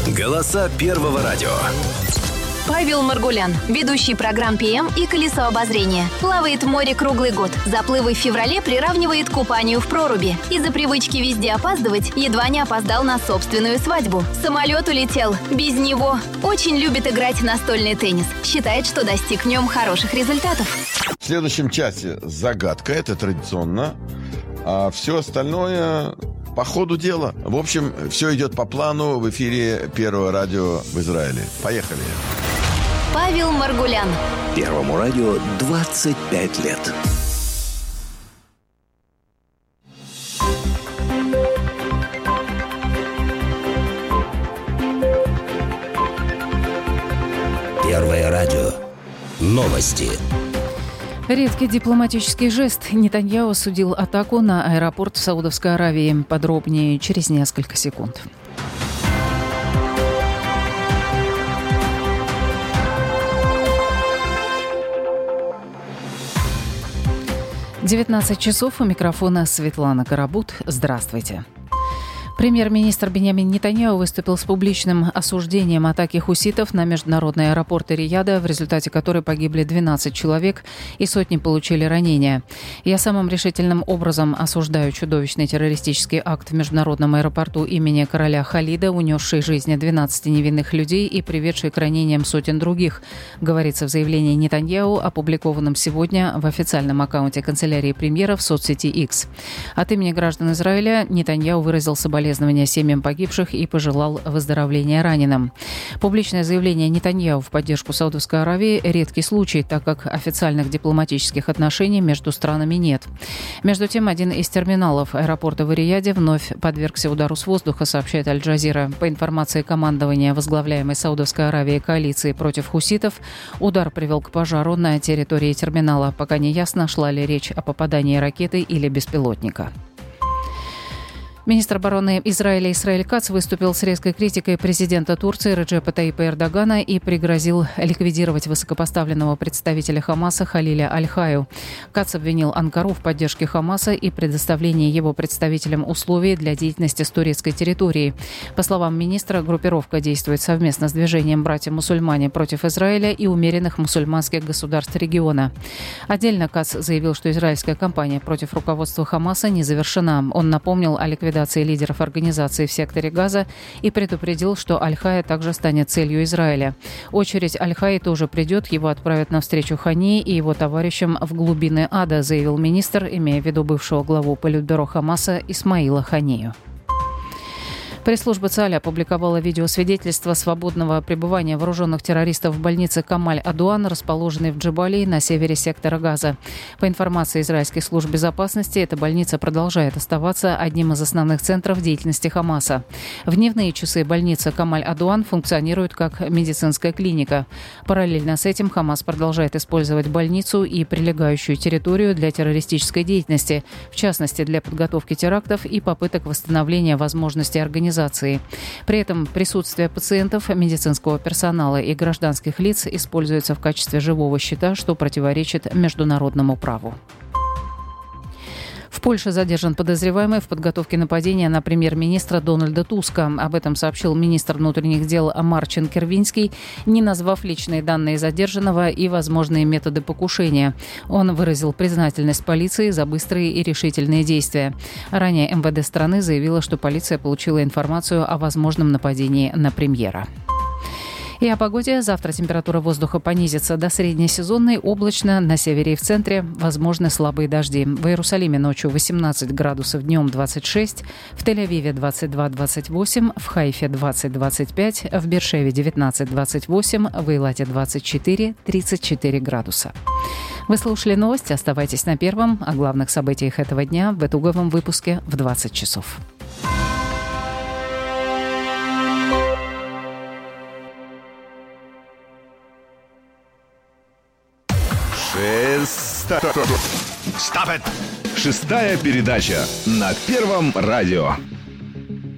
Голоса Первого радио. Павел Маргулян, ведущий программ ПМ и «Колесо обозрения». Плавает в море круглый год. Заплывы в феврале приравнивает к купанию в проруби. Из-за привычки везде опаздывать едва не опоздал на собственную свадьбу. Самолет улетел. Без него. Очень любит играть в настольный теннис. Считает, что достиг в нем хороших результатов. В следующем часе загадка, это традиционно. А все остальное по ходу дела. В общем, все идет по плану в эфире Первого радио в Израиле. Поехали. Павел Маргулян. Первому радио 25 лет. Первое радио. Новости. Редкий дипломатический жест. Нетаньяху осудил атаку на аэропорт в Саудовской Аравии. Подробнее через несколько секунд. «19 часов». У микрофона Светлана Карабут. Здравствуйте. Премьер-министр Биньямин Нетаньяху выступил с публичным осуждением атаки хуситов на международный аэропорт Эр-Рияда, в результате которой погибли 12 человек и сотни получили ранения. «Я самым решительным образом осуждаю чудовищный террористический акт в международном аэропорту имени короля Халида, унесший жизни 12 невинных людей и приведший к ранениям сотен других», говорится в заявлении Нетаньяху, опубликованном сегодня в официальном аккаунте канцелярии премьера в соцсети X. От имени граждан Израиля Нетаньяху выразил соболезнования семьям погибших и пожелал выздоровления раненым. Публичное заявление Нетаньяху в поддержку Саудовской Аравии – редкий случай, так как официальных дипломатических отношений между странами нет. Между тем, один из терминалов аэропорта в Эр-Рияде вновь подвергся удару с воздуха, сообщает Аль-Джазира. По информации командования возглавляемой Саудовской Аравией коалиции против хуситов, удар привел к пожару на территории терминала. Пока не ясно, шла ли речь о попадании ракеты или беспилотника. Министр обороны Израиля Исраэль Кац выступил с резкой критикой президента Турции Реджепа Таипа Эрдогана и пригрозил ликвидировать высокопоставленного представителя Хамаса Халиля Аль-Хаю. Кац обвинил Анкару в поддержке Хамаса и предоставлении его представителям условий для деятельности с турецкой территории. По словам министра, группировка действует совместно с движением «Братья-мусульмане против Израиля» и умеренных мусульманских государств региона. Отдельно Кац заявил, что израильская кампания против руководства Хамаса не завершена. Он напомнил о ликвидации лидеров организации в секторе Газа и предупредил, что Аль-Хая также станет целью Израиля. Очередь Аль-Хаи тоже придет, его отправят навстречу Хании и его товарищам в глубины ада, заявил министр, имея в виду бывшего главу Политбюро Хамаса Исмаила Ханию. Пресс-служба ЦАЛЯ опубликовала видеосвидетельство свободного пребывания вооруженных террористов в больнице Камаль-Адуан, расположенной в Джебалии на севере сектора Газа. По информации израильских служб безопасности, эта больница продолжает оставаться одним из основных центров деятельности Хамаса. В дневные часы больница Камаль-Адуан функционирует как медицинская клиника. Параллельно с этим Хамас продолжает использовать больницу и прилегающую территорию для террористической деятельности, в частности для подготовки терактов и попыток восстановления возможностей организации. При этом присутствие пациентов, медицинского персонала и гражданских лиц используется в качестве живого щита, что противоречит международному праву. В Польше задержан подозреваемый в подготовке нападения на премьер-министра Дональда Туска. Об этом сообщил министр внутренних дел Марчин Кервинский, не назвав личные данные задержанного и возможные методы покушения. Он выразил признательность полиции за быстрые и решительные действия. Ранее МВД страны заявило, что полиция получила информацию о возможном нападении на премьера. И о погоде. Завтра температура воздуха понизится до среднесезонной, облачно, на севере и в центре возможны слабые дожди. В Иерусалиме ночью 18 градусов, днем 26, в Тель-Авиве 22-28, в Хайфе 20-25, в Бершеве 19-28, в Эйлате 24-34 градуса. Вы слушали новости, оставайтесь на Первом. О главных событиях этого дня в итоговом выпуске в 20 часов. Шестая передача на Первом радио.